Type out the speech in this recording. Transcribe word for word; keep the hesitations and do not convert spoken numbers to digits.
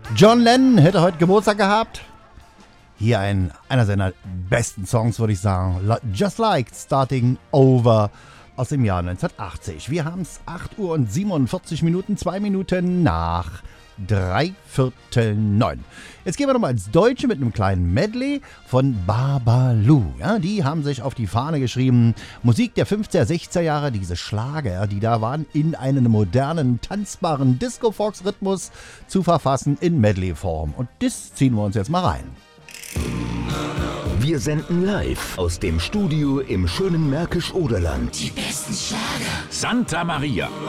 John Lennon hätte heute Geburtstag gehabt. Hier ein, einer seiner besten Songs, würde ich sagen. Just Like Starting Over aus dem Jahr neunzehnhundertachtzig. Wir haben es acht Uhr und siebenundvierzig Minuten, zwei Minuten nach drei Viertel neun. Jetzt gehen wir nochmal ins Deutsche mit einem kleinen Medley von Babalu. Ja, die haben sich auf die Fahne geschrieben, Musik der fünfziger, sechziger Jahre, diese Schlager, die da waren, in einen modernen, tanzbaren Disco-Fox-Rhythmus zu verfassen in Medley-Form. Und das ziehen wir uns jetzt mal rein. Wir senden live aus dem Studio im schönen Märkisch-Oderland. Die besten Schlager. Santa Maria.